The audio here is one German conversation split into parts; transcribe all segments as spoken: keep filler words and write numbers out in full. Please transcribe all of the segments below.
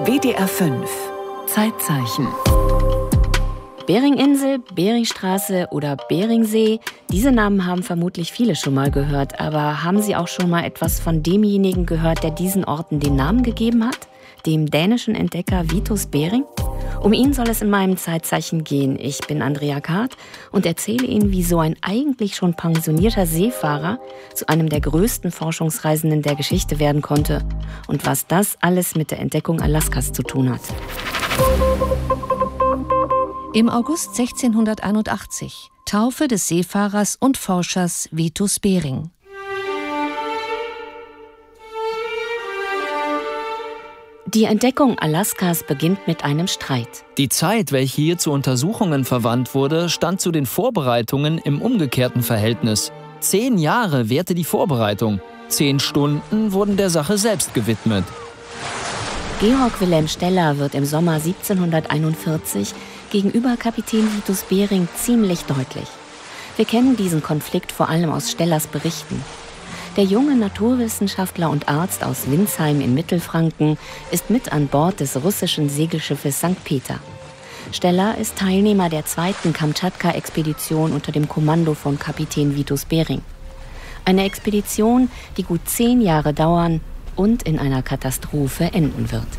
W D R fünf Zeitzeichen. Beringinsel, Beringstraße oder Beringsee, diese Namen haben vermutlich viele schon mal gehört. Aber haben Sie auch schon mal etwas von demjenigen gehört, der diesen Orten den Namen gegeben hat? Dem dänischen Entdecker Vitus Bering? Um ihn soll es in meinem Zeitzeichen gehen. Ich bin Andrea Kart und erzähle Ihnen, wie so ein eigentlich schon pensionierter Seefahrer zu einem der größten Forschungsreisenden der Geschichte werden konnte und was das alles mit der Entdeckung Alaskas zu tun hat. Im August sechzehnhunderteinundachtzig, Taufe des Seefahrers und Forschers Vitus Bering. Die Entdeckung Alaskas beginnt mit einem Streit. Die Zeit, welche hier zu Untersuchungen verwandt wurde, stand zu den Vorbereitungen im umgekehrten Verhältnis. Zehn Jahre währte die Vorbereitung. Zehn Stunden wurden der Sache selbst gewidmet. Georg Wilhelm Steller wird im Sommer siebzehnhunderteinundvierzig gegenüber Kapitän Vitus Bering ziemlich deutlich. Wir kennen diesen Konflikt vor allem aus Stellers Berichten. Der junge Naturwissenschaftler und Arzt aus Windsheim in Mittelfranken ist mit an Bord des russischen Segelschiffes Sankt Peter. Steller ist Teilnehmer der zweiten Kamtschatka-Expedition unter dem Kommando von Kapitän Vitus Bering. Eine Expedition, die gut zehn Jahre dauern und in einer Katastrophe enden wird.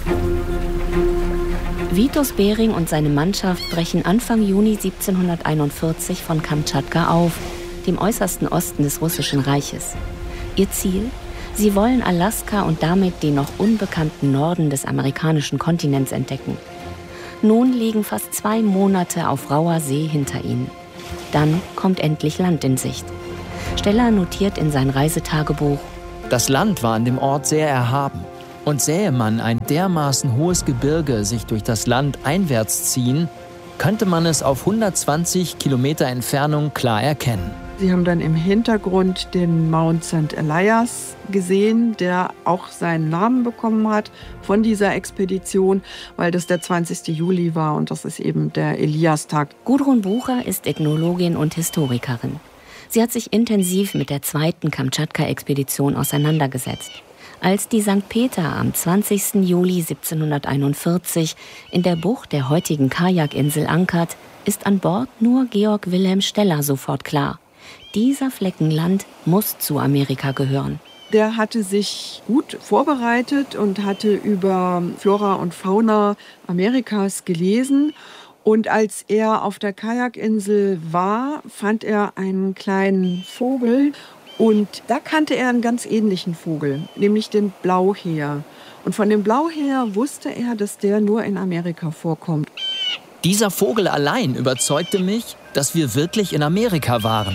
Vitus Bering und seine Mannschaft brechen Anfang Juni siebzehnhunderteinundvierzig von Kamtschatka auf, dem äußersten Osten des Russischen Reiches. Ihr Ziel? Sie wollen Alaska und damit den noch unbekannten Norden des amerikanischen Kontinents entdecken. Nun liegen fast zwei Monate auf rauer See hinter ihnen. Dann kommt endlich Land in Sicht. Steller notiert in sein Reisetagebuch: Das Land war an dem Ort sehr erhaben. Und sähe man ein dermaßen hohes Gebirge sich durch das Land einwärts ziehen, könnte man es auf hundertzwanzig Kilometer Entfernung klar erkennen. Sie haben dann im Hintergrund den Mount Sankt Elias gesehen, der auch seinen Namen bekommen hat von dieser Expedition, weil das der zwanzigste Juli war und das ist eben der Eliastag. Gudrun Bucher ist Ethnologin und Historikerin. Sie hat sich intensiv mit der zweiten Kamtschatka-Expedition auseinandergesetzt. Als die Sankt Peter am zwanzigsten Juli siebzehnhunderteinundvierzig in der Bucht der heutigen Kajakinsel ankert, ist an Bord nur Georg Wilhelm Steller sofort klar: Dieser Flecken Land muss zu Amerika gehören. Der hatte sich gut vorbereitet und hatte über Flora und Fauna Amerikas gelesen. Und als er auf der Kajakinsel war, fand er einen kleinen Vogel. Und da kannte er einen ganz ähnlichen Vogel, nämlich den Blauheer. Und von dem Blauheer wusste er, dass der nur in Amerika vorkommt. Dieser Vogel allein überzeugte mich, dass wir wirklich in Amerika waren.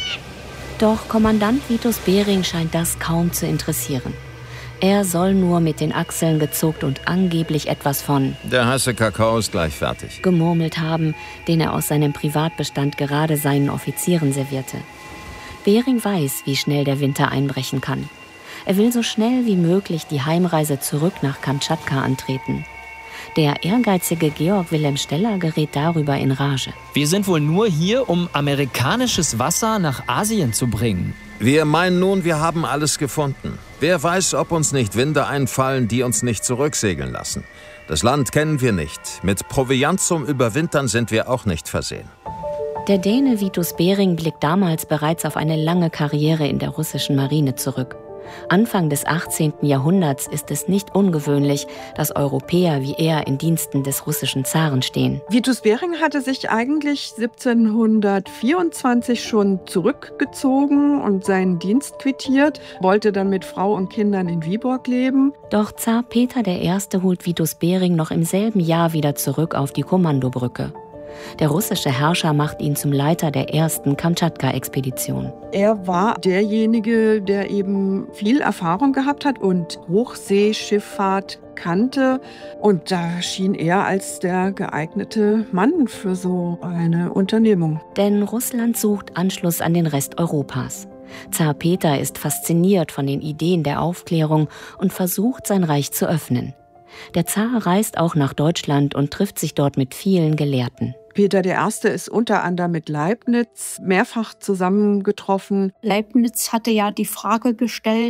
Doch Kommandant Vitus Bering scheint das kaum zu interessieren. Er soll nur mit den Achseln gezuckt und angeblich etwas von Der heiße Kakao ist gleich fertig gemurmelt haben, den er aus seinem Privatbestand gerade seinen Offizieren servierte. Bering weiß, wie schnell der Winter einbrechen kann. Er will so schnell wie möglich die Heimreise zurück nach Kamtschatka antreten. Der ehrgeizige Georg Wilhelm Steller gerät darüber in Rage. Wir sind wohl nur hier, um amerikanisches Wasser nach Asien zu bringen. Wir meinen nun, wir haben alles gefunden. Wer weiß, ob uns nicht Winde einfallen, die uns nicht zurücksegeln lassen. Das Land kennen wir nicht. Mit Proviant zum Überwintern sind wir auch nicht versehen. Der Däne Vitus Bering blickt damals bereits auf eine lange Karriere in der russischen Marine zurück. Anfang des achtzehnten Jahrhunderts ist es nicht ungewöhnlich, dass Europäer wie er in Diensten des russischen Zaren stehen. Vitus Bering hatte sich eigentlich siebzehnhundertvierundzwanzig schon zurückgezogen und seinen Dienst quittiert, wollte dann mit Frau und Kindern in Viborg leben. Doch Zar Peter der Erste holt Vitus Bering noch im selben Jahr wieder zurück auf die Kommandobrücke. Der russische Herrscher macht ihn zum Leiter der ersten Kamtschatka-Expedition. Er war derjenige, der eben viel Erfahrung gehabt hat und Hochseeschifffahrt kannte. Und da schien er als der geeignete Mann für so eine Unternehmung. Denn Russland sucht Anschluss an den Rest Europas. Zar Peter ist fasziniert von den Ideen der Aufklärung und versucht, sein Reich zu öffnen. Der Zar reist auch nach Deutschland und trifft sich dort mit vielen Gelehrten. Peter der Erste ist unter anderem mit Leibniz mehrfach zusammengetroffen. Leibniz hatte ja die Frage gestellt,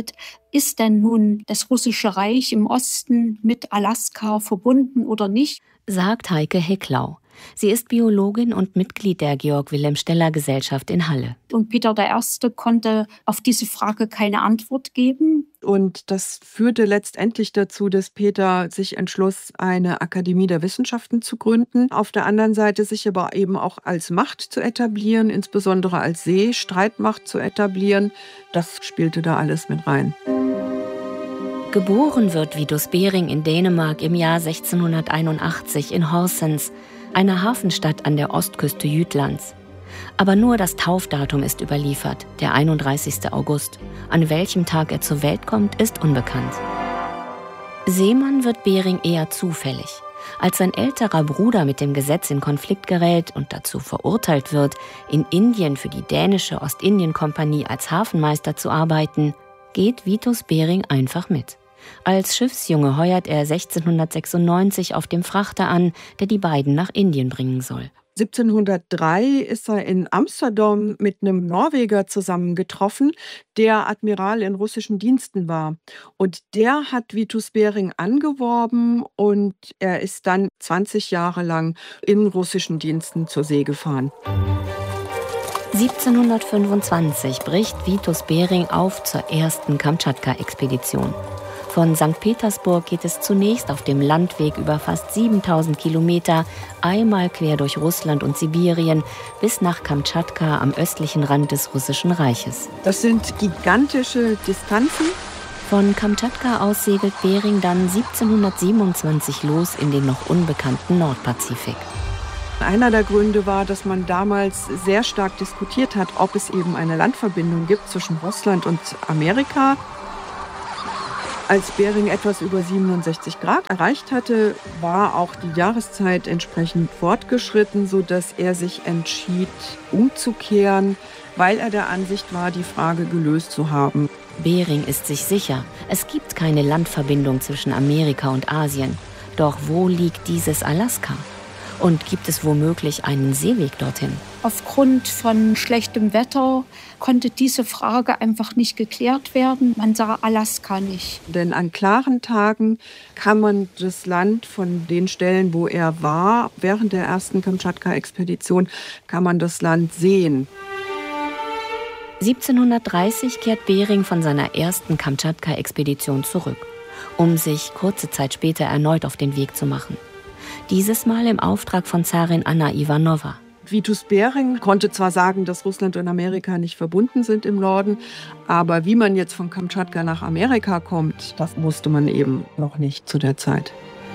ist denn nun das Russische Reich im Osten mit Alaska verbunden oder nicht? Sagt Heike Hecklau. Sie ist Biologin und Mitglied der Georg-Wilhelm-Steller-Gesellschaft in Halle. Und Peter der Erste konnte auf diese Frage keine Antwort geben. Und das führte letztendlich dazu, dass Peter sich entschloss, eine Akademie der Wissenschaften zu gründen. Auf der anderen Seite sich aber eben auch als Macht zu etablieren, insbesondere als Seestreitmacht zu etablieren. Das spielte da alles mit rein. Geboren wird Vitus Bering in Dänemark im Jahr sechzehnhunderteinundachtzig in Horsens, einer Hafenstadt an der Ostküste Jütlands. Aber nur das Taufdatum ist überliefert, der einunddreißigster August. An welchem Tag er zur Welt kommt, ist unbekannt. Seemann wird Bering eher zufällig. Als sein älterer Bruder mit dem Gesetz in Konflikt gerät und dazu verurteilt wird, in Indien für die dänische Ostindien-Kompanie als Hafenmeister zu arbeiten, geht Vitus Bering einfach mit. Als Schiffsjunge heuert er sechzehnhundertsechsundneunzig auf dem Frachter an, der die beiden nach Indien bringen soll. siebzehnhundertdrei ist er in Amsterdam mit einem Norweger zusammengetroffen, der Admiral in russischen Diensten war. Und der hat Vitus Bering angeworben und er ist dann zwanzig Jahre lang in russischen Diensten zur See gefahren. siebzehnhundertfünfundzwanzig bricht Vitus Bering auf zur ersten Kamtschatka-Expedition. Von Sankt Petersburg geht es zunächst auf dem Landweg über fast siebentausend Kilometer, einmal quer durch Russland und Sibirien, bis nach Kamtschatka am östlichen Rand des Russischen Reiches. Das sind gigantische Distanzen. Von Kamtschatka aus segelt Bering dann siebzehnhundertsiebenundzwanzig los in den noch unbekannten Nordpazifik. Einer der Gründe war, dass man damals sehr stark diskutiert hat, ob es eben eine Landverbindung gibt zwischen Russland und Amerika. Als Bering etwas über siebenundsechzig Grad erreicht hatte, war auch die Jahreszeit entsprechend fortgeschritten, sodass er sich entschied, umzukehren, weil er der Ansicht war, die Frage gelöst zu haben. Bering ist sich sicher, es gibt keine Landverbindung zwischen Amerika und Asien. Doch wo liegt dieses Alaska? Und gibt es womöglich einen Seeweg dorthin? Aufgrund von schlechtem Wetter konnte diese Frage einfach nicht geklärt werden. Man sah Alaska nicht. Denn an klaren Tagen kann man das Land von den Stellen, wo er war, während der ersten Kamtschatka-Expedition, kann man das Land sehen. siebzehnhundertdreißig kehrt Bering von seiner ersten Kamtschatka-Expedition zurück, um sich kurze Zeit später erneut auf den Weg zu machen. Dieses Mal im Auftrag von Zarin Anna Iwanova. Vitus Bering konnte zwar sagen, dass Russland und Amerika nicht verbunden sind im Norden, aber wie man jetzt von Kamtschatka nach Amerika kommt, das wusste man eben noch nicht zu der Zeit.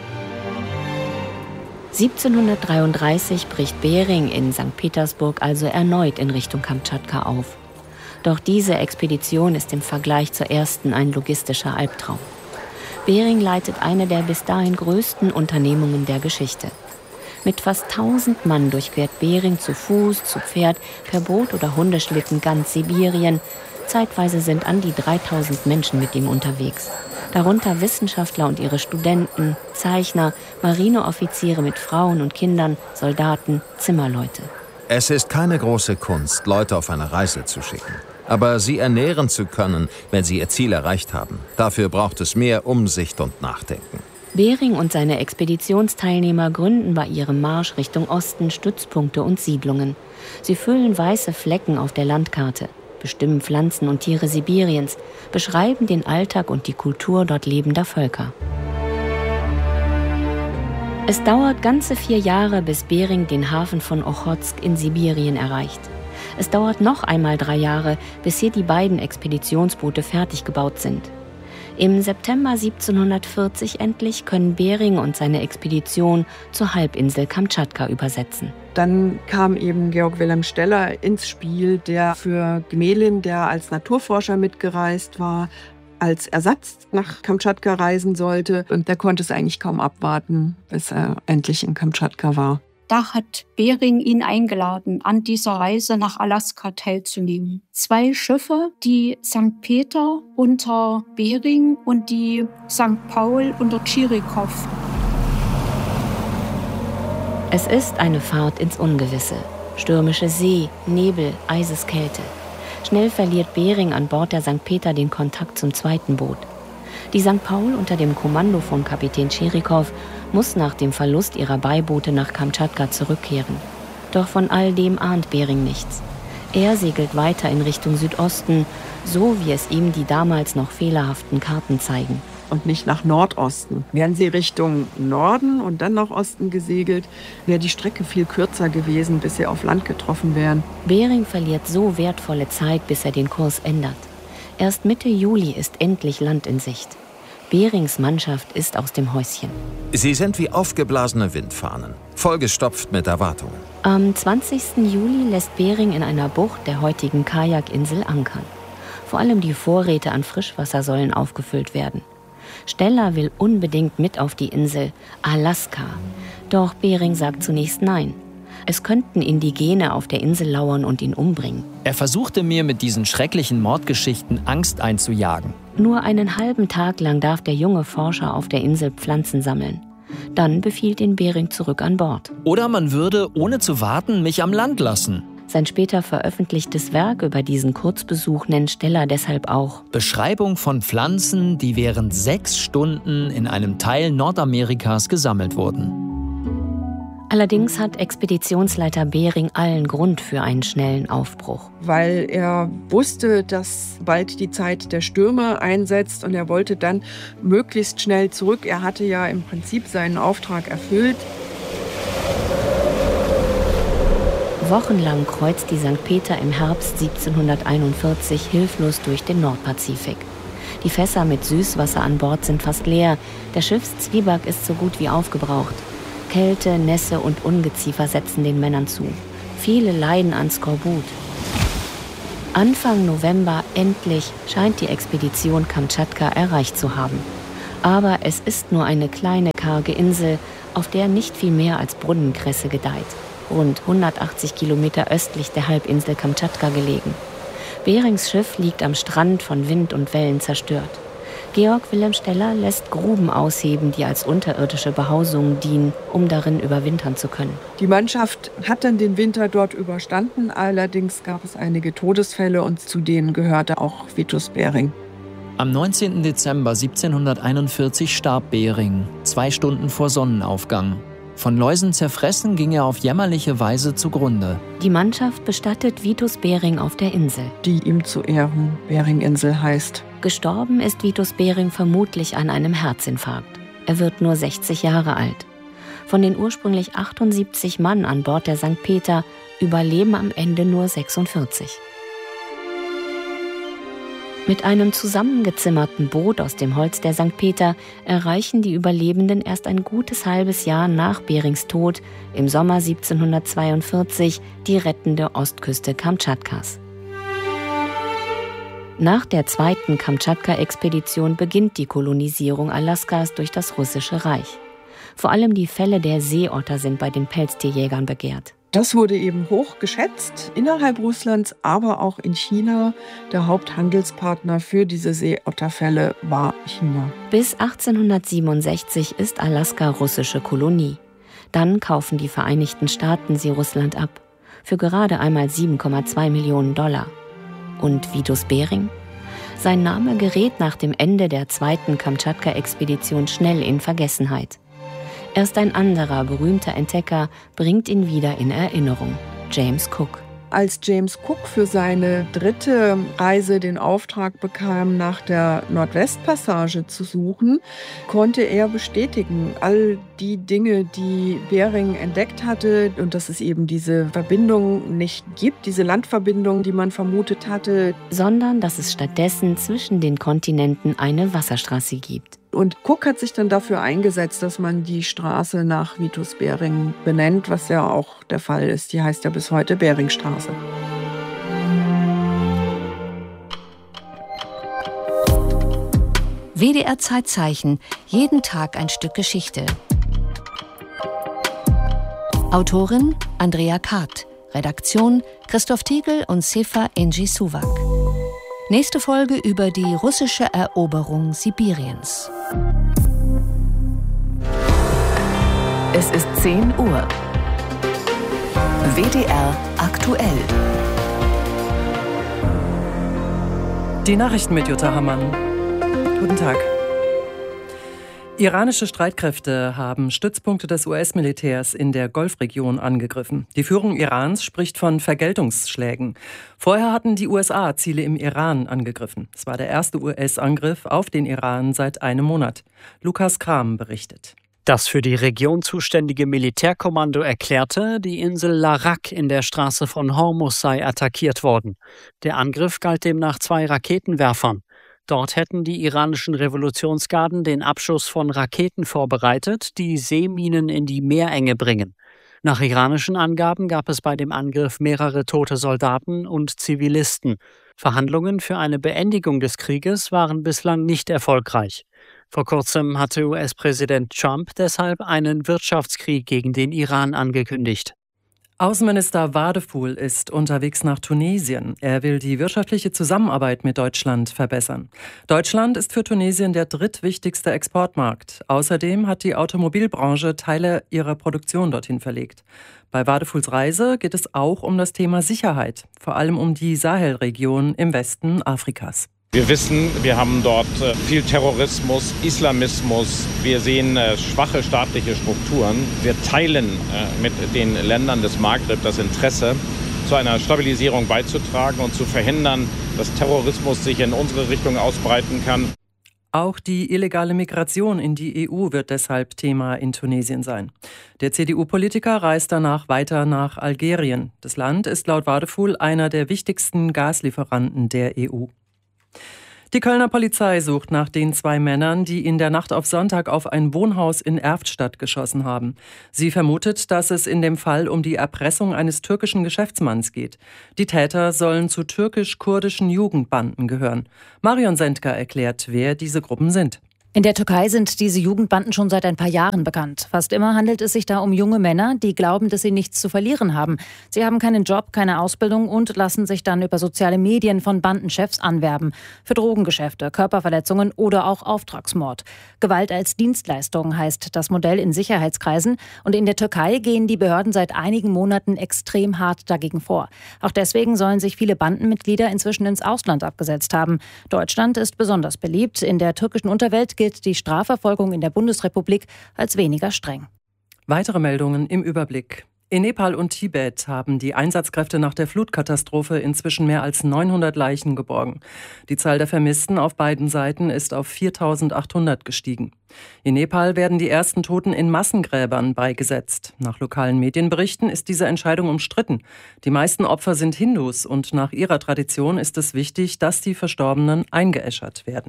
siebzehnhundertdreiunddreißig bricht Bering in Sankt Petersburg also erneut in Richtung Kamtschatka auf. Doch diese Expedition ist im Vergleich zur ersten ein logistischer Albtraum. Bering leitet eine der bis dahin größten Unternehmungen der Geschichte. Mit fast tausend Mann durchquert Bering zu Fuß, zu Pferd, per Boot oder Hundeschlitten ganz Sibirien. Zeitweise sind an die dreitausend Menschen mit ihm unterwegs. Darunter Wissenschaftler und ihre Studenten, Zeichner, Marineoffiziere mit Frauen und Kindern, Soldaten, Zimmerleute. Es ist keine große Kunst, Leute auf eine Reise zu schicken. Aber sie ernähren zu können, wenn sie ihr Ziel erreicht haben. Dafür braucht es mehr Umsicht und Nachdenken. Bering und seine Expeditionsteilnehmer gründen bei ihrem Marsch Richtung Osten Stützpunkte und Siedlungen. Sie füllen weiße Flecken auf der Landkarte, bestimmen Pflanzen und Tiere Sibiriens, beschreiben den Alltag und die Kultur dort lebender Völker. Es dauert ganze vier Jahre, bis Bering den Hafen von Ochotsk in Sibirien erreicht. Es dauert noch einmal drei Jahre, bis hier die beiden Expeditionsboote fertig gebaut sind. Im September siebzehnhundertvierzig endlich können Bering und seine Expedition zur Halbinsel Kamtschatka übersetzen. Dann kam eben Georg Wilhelm Steller ins Spiel, der für Gmelin, der als Naturforscher mitgereist war, als Ersatz nach Kamtschatka reisen sollte. Und der konnte es eigentlich kaum abwarten, bis er endlich in Kamtschatka war. Da hat Bering ihn eingeladen, an dieser Reise nach Alaska teilzunehmen. Zwei Schiffe, die Sankt Peter unter Bering und die Sankt Paul unter Tschirikow. Es ist eine Fahrt ins Ungewisse. Stürmische See, Nebel, Eiseskälte. Schnell verliert Bering an Bord der Sankt Peter den Kontakt zum zweiten Boot. Die Sankt Paul unter dem Kommando von Kapitän Tschirikow muss nach dem Verlust ihrer Beiboote nach Kamtschatka zurückkehren. Doch von all dem ahnt Bering nichts. Er segelt weiter in Richtung Südosten, so wie es ihm die damals noch fehlerhaften Karten zeigen. Und nicht nach Nordosten. Wären sie Richtung Norden und dann nach Osten gesegelt, wäre die Strecke viel kürzer gewesen, bis sie auf Land getroffen wären. Bering verliert so wertvolle Zeit, bis er den Kurs ändert. Erst Mitte Juli ist endlich Land in Sicht. Berings Mannschaft ist aus dem Häuschen. Sie sind wie aufgeblasene Windfahnen, vollgestopft mit Erwartungen. Am zwanzigsten Juli lässt Bering in einer Bucht der heutigen Kajakinsel ankern. Vor allem die Vorräte an Frischwasser sollen aufgefüllt werden. Steller will unbedingt mit auf die Insel Alaska. Doch Bering sagt zunächst nein. Es könnten Indigene auf der Insel lauern und ihn umbringen. Er versuchte mir mit diesen schrecklichen Mordgeschichten Angst einzujagen. Nur einen halben Tag lang darf der junge Forscher auf der Insel Pflanzen sammeln. Dann befiehlt ihn Bering zurück an Bord. Oder man würde, ohne zu warten, mich am Land lassen. Sein später veröffentlichtes Werk über diesen Kurzbesuch nennt Steller deshalb auch Beschreibung von Pflanzen, die während sechs Stunden in einem Teil Nordamerikas gesammelt wurden. Allerdings hat Expeditionsleiter Bering allen Grund für einen schnellen Aufbruch. Weil er wusste, dass bald die Zeit der Stürme einsetzt und er wollte dann möglichst schnell zurück. Er hatte ja im Prinzip seinen Auftrag erfüllt. Wochenlang kreuzt die Sankt Peter im Herbst siebzehnhunderteinundvierzig hilflos durch den Nordpazifik. Die Fässer mit Süßwasser an Bord sind fast leer. Der Schiffszwieback ist so gut wie aufgebraucht. Kälte, Nässe und Ungeziefer setzen den Männern zu. Viele leiden an Skorbut. Anfang November endlich scheint die Expedition Kamtschatka erreicht zu haben. Aber es ist nur eine kleine, karge Insel, auf der nicht viel mehr als Brunnenkresse gedeiht. Rund hundertachtzig Kilometer östlich der Halbinsel Kamtschatka gelegen. Berings Schiff liegt am Strand von Wind und Wellen zerstört. Georg Wilhelm Steller lässt Gruben ausheben, die als unterirdische Behausungen dienen, um darin überwintern zu können. Die Mannschaft hat dann den Winter dort überstanden, allerdings gab es einige Todesfälle und zu denen gehörte auch Vitus Bering. Am neunzehnten Dezember siebzehnhunderteinundvierzig starb Bering, zwei Stunden vor Sonnenaufgang. Von Läusen zerfressen ging er auf jämmerliche Weise zugrunde. Die Mannschaft bestattet Vitus Bering auf der Insel, die ihm zu Ehren Beringinsel heißt. Gestorben ist Vitus Bering vermutlich an einem Herzinfarkt. Er wird nur sechzig Jahre alt. Von den ursprünglich achtundsiebzig Mann an Bord der Sankt Peter überleben am Ende nur sechsundvierzig. Mit einem zusammengezimmerten Boot aus dem Holz der Sankt Peter erreichen die Überlebenden erst ein gutes halbes Jahr nach Berings Tod im Sommer siebzehnhundertzweiundvierzig die rettende Ostküste Kamtschatkas. Nach der zweiten Kamtschatka-Expedition beginnt die Kolonisierung Alaskas durch das Russische Reich. Vor allem die Felle der Seeotter sind bei den Pelztierjägern begehrt. Das wurde eben hoch geschätzt innerhalb Russlands, aber auch in China. Der Haupthandelspartner für diese Seeotterfälle war China. Bis achtzehnhundertsiebenundsechzig ist Alaska russische Kolonie. Dann kaufen die Vereinigten Staaten sie Russland ab. Für gerade einmal sieben Komma zwei Millionen Dollar. Und Vitus Bering? Sein Name gerät nach dem Ende der zweiten Kamtschatka-Expedition schnell in Vergessenheit. Erst ein anderer berühmter Entdecker bringt ihn wieder in Erinnerung: James Cook. Als James Cook für seine dritte Reise den Auftrag bekam, nach der Nordwestpassage zu suchen, konnte er bestätigen, all die Dinge, die Bering entdeckt hatte, und dass es eben diese Verbindung nicht gibt, diese Landverbindung, die man vermutet hatte, sondern dass es stattdessen zwischen den Kontinenten eine Wasserstraße gibt. Und Cook hat sich dann dafür eingesetzt, dass man die Straße nach Vitus Bering benennt, was ja auch der Fall ist. Die heißt ja bis heute Beringstraße. W D R Zeitzeichen. Jeden Tag ein Stück Geschichte. Autorin Andrea Kart. Redaktion Christoph Tiegel und Sefa Engi Suvak. Nächste Folge über die russische Eroberung Sibiriens. Es ist zehn Uhr. W D R aktuell. Die Nachrichten mit Jutta Hammann. Guten Tag. Iranische Streitkräfte haben Stützpunkte des U S-Militärs in der Golfregion angegriffen. Die Führung Irans spricht von Vergeltungsschlägen. Vorher hatten die U S A Ziele im Iran angegriffen. Es war der erste U S-Angriff auf den Iran seit einem Monat. Lukas Kram berichtet. Das für die Region zuständige Militärkommando erklärte, die Insel Larak in der Straße von Hormuz sei attackiert worden. Der Angriff galt demnach zwei Raketenwerfern. Dort hätten die iranischen Revolutionsgarden den Abschuss von Raketen vorbereitet, die Seeminen in die Meerenge bringen. Nach iranischen Angaben gab es bei dem Angriff mehrere tote Soldaten und Zivilisten. Verhandlungen für eine Beendigung des Krieges waren bislang nicht erfolgreich. Vor kurzem hatte U S-Präsident Trump deshalb einen Wirtschaftskrieg gegen den Iran angekündigt. Außenminister Wadephul ist unterwegs nach Tunesien. Er will die wirtschaftliche Zusammenarbeit mit Deutschland verbessern. Deutschland ist für Tunesien der drittwichtigste Exportmarkt. Außerdem hat die Automobilbranche Teile ihrer Produktion dorthin verlegt. Bei Wadephuls Reise geht es auch um das Thema Sicherheit, vor allem um die Sahelregion im Westen Afrikas. Wir wissen, wir haben dort viel Terrorismus, Islamismus, wir sehen schwache staatliche Strukturen. Wir teilen mit den Ländern des Maghreb das Interesse, zu einer Stabilisierung beizutragen und zu verhindern, dass Terrorismus sich in unsere Richtung ausbreiten kann. Auch die illegale Migration in die E U wird deshalb Thema in Tunesien sein. Der C D U-Politiker reist danach weiter nach Algerien. Das Land ist laut Wadephul einer der wichtigsten Gaslieferanten der E U. Die Kölner Polizei sucht nach den zwei Männern, die in der Nacht auf Sonntag auf ein Wohnhaus in Erftstadt geschossen haben. Sie vermutet, dass es in dem Fall um die Erpressung eines türkischen Geschäftsmanns geht. Die Täter sollen zu türkisch-kurdischen Jugendbanden gehören. Marion Sendker erklärt, wer diese Gruppen sind. In der Türkei sind diese Jugendbanden schon seit ein paar Jahren bekannt. Fast immer handelt es sich da um junge Männer, die glauben, dass sie nichts zu verlieren haben. Sie haben keinen Job, keine Ausbildung und lassen sich dann über soziale Medien von Bandenchefs anwerben. Für Drogengeschäfte, Körperverletzungen oder auch Auftragsmord. Gewalt als Dienstleistung heißt das Modell in Sicherheitskreisen. Und in der Türkei gehen die Behörden seit einigen Monaten extrem hart dagegen vor. Auch deswegen sollen sich viele Bandenmitglieder inzwischen ins Ausland abgesetzt haben. Deutschland ist besonders beliebt. In der türkischen Unterwelt gilt die Strafverfolgung in der Bundesrepublik als weniger streng. Weitere Meldungen im Überblick. In Nepal und Tibet haben die Einsatzkräfte nach der Flutkatastrophe inzwischen mehr als neunhundert Leichen geborgen. Die Zahl der Vermissten auf beiden Seiten ist auf viertausendachthundert gestiegen. In Nepal werden die ersten Toten in Massengräbern beigesetzt. Nach lokalen Medienberichten ist diese Entscheidung umstritten. Die meisten Opfer sind Hindus und nach ihrer Tradition ist es wichtig, dass die Verstorbenen eingeäschert werden.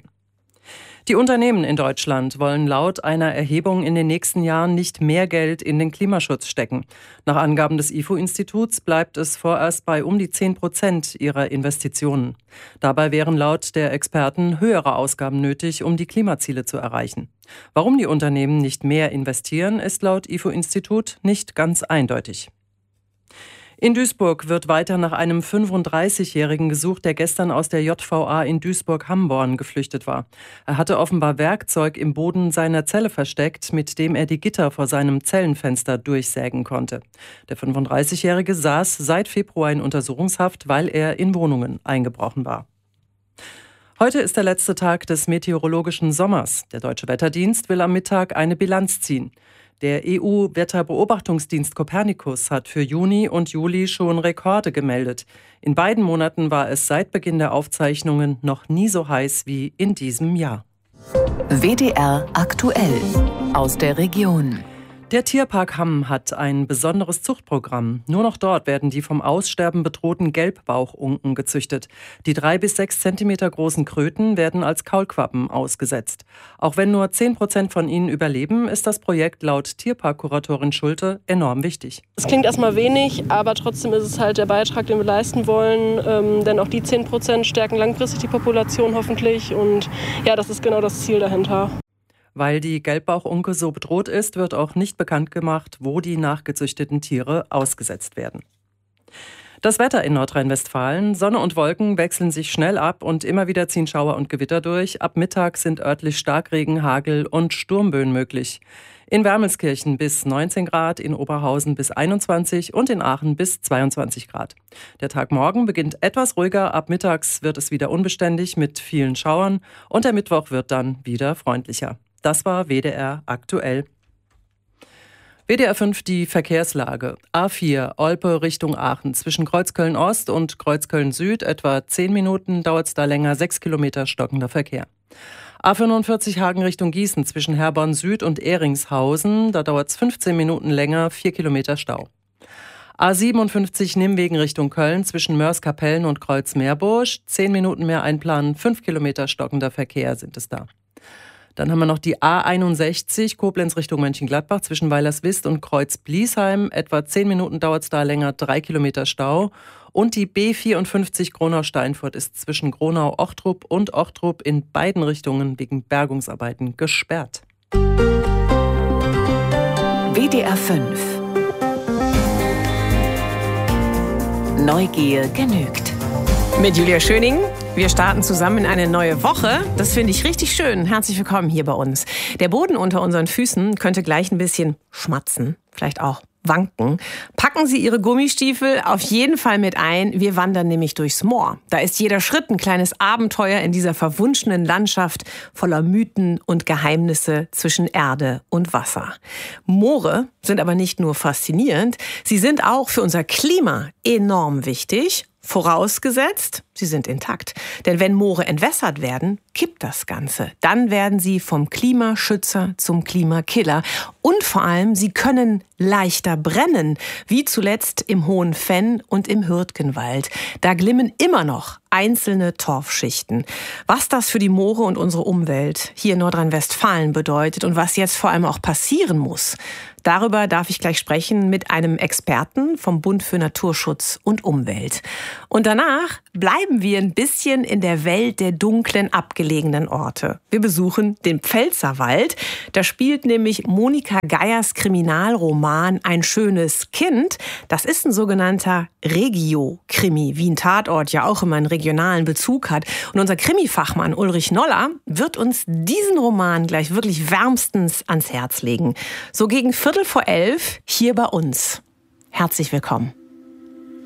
Die Unternehmen in Deutschland wollen laut einer Erhebung in den nächsten Jahren nicht mehr Geld in den Klimaschutz stecken. Nach Angaben des I F O-Instituts bleibt es vorerst bei um die zehn Prozent ihrer Investitionen. Dabei wären laut der Experten höhere Ausgaben nötig, um die Klimaziele zu erreichen. Warum die Unternehmen nicht mehr investieren, ist laut I F O-Institut nicht ganz eindeutig. In Duisburg wird weiter nach einem fünfunddreißigjährigen gesucht, der gestern aus der J V A in Duisburg-Hamborn geflüchtet war. Er hatte offenbar Werkzeug im Boden seiner Zelle versteckt, mit dem er die Gitter vor seinem Zellenfenster durchsägen konnte. Der fünfunddreißigjährige saß seit Februar in Untersuchungshaft, weil er in Wohnungen eingebrochen war. Heute ist der letzte Tag des meteorologischen Sommers. Der Deutsche Wetterdienst will am Mittag eine Bilanz ziehen. Der E U-Wetterbeobachtungsdienst Copernicus hat für Juni und Juli schon Rekorde gemeldet. In beiden Monaten war es seit Beginn der Aufzeichnungen noch nie so heiß wie in diesem Jahr. W D R aktuell aus der Region. Der Tierpark Hamm hat ein besonderes Zuchtprogramm. Nur noch dort werden die vom Aussterben bedrohten Gelbbauchunken gezüchtet. Die drei bis sechs Zentimeter großen Kröten werden als Kaulquappen ausgesetzt. Auch wenn nur zehn Prozent von ihnen überleben, ist das Projekt laut Tierparkkuratorin Schulte enorm wichtig. Es klingt erstmal wenig, aber trotzdem ist es halt der Beitrag, den wir leisten wollen. Ähm, denn auch die zehn Prozent stärken langfristig die Population hoffentlich. Und ja, das ist genau das Ziel dahinter. Weil die Gelbbauchunke so bedroht ist, wird auch nicht bekannt gemacht, wo die nachgezüchteten Tiere ausgesetzt werden. Das Wetter in Nordrhein-Westfalen. Sonne und Wolken wechseln sich schnell ab und immer wieder ziehen Schauer und Gewitter durch. Ab Mittag sind örtlich Starkregen, Hagel und Sturmböen möglich. In Wermelskirchen bis neunzehn Grad, in Oberhausen bis einundzwanzig und in Aachen bis zweiundzwanzig Grad. Der Tag morgen beginnt etwas ruhiger. Ab mittags wird es wieder unbeständig mit vielen Schauern und der Mittwoch wird dann wieder freundlicher. Das war W D R aktuell. W D R fünf die Verkehrslage. A vier Olpe Richtung Aachen. Zwischen Kreuzköln-Ost und Kreuzköln-Süd etwa zehn Minuten, dauert es da länger, sechs Kilometer stockender Verkehr. A fünfundvierzig Hagen Richtung Gießen zwischen Herborn Süd und Ehringshausen. Da dauert es fünfzehn Minuten länger, vier Kilometer Stau. A siebenundfünfzig Nimwegen Richtung Köln zwischen Mörs-Kapellen und Kreuz-Meerbusch. zehn Minuten mehr einplanen, fünf Kilometer stockender Verkehr sind es da. Dann haben wir noch die A einundsechzig, Koblenz Richtung Mönchengladbach, zwischen Weilerswist und Kreuz-Bliesheim. Etwa zehn Minuten dauert es da länger, drei Kilometer Stau. Und die B vierundfünfzig Gronau-Steinfurt ist zwischen Gronau-Ochtrup und Ochtrup in beiden Richtungen wegen Bergungsarbeiten gesperrt. W D R fünf. Neugier genügt. Mit Julia Schöning. Wir starten zusammen in eine neue Woche. Das finde ich richtig schön. Herzlich willkommen hier bei uns. Der Boden unter unseren Füßen könnte gleich ein bisschen schmatzen, vielleicht auch wanken. Packen Sie Ihre Gummistiefel auf jeden Fall mit ein. Wir wandern nämlich durchs Moor. Da ist jeder Schritt ein kleines Abenteuer in dieser verwunschenen Landschaft voller Mythen und Geheimnisse zwischen Erde und Wasser. Moore sind aber nicht nur faszinierend, sie sind auch für unser Klima enorm wichtig. Vorausgesetzt, sie sind intakt. Denn wenn Moore entwässert werden, kippt das Ganze. Dann werden sie vom Klimaschützer zum Klimakiller. Und vor allem, sie können leichter brennen, wie zuletzt im Hohen Venn und im Hürtgenwald. Da glimmen immer noch einzelne Torfschichten. Was das für die Moore und unsere Umwelt hier in Nordrhein-Westfalen bedeutet und was jetzt vor allem auch passieren muss, darüber darf ich gleich sprechen mit einem Experten vom Bund für Naturschutz und Umwelt. Und danach bleiben wir ein bisschen in der Welt der dunklen, abgelegenen Orte. Wir besuchen den Pfälzerwald. Da spielt nämlich Monika Geiers Kriminalroman Ein schönes Kind. Das ist ein sogenannter Regio-Krimi, wie ein Tatort ja auch immer einen regionalen Bezug hat. Und unser Krimi-Fachmann Ulrich Noller wird uns diesen Roman gleich wirklich wärmstens ans Herz legen. So gegen Viertel vor elf hier bei uns. Herzlich willkommen.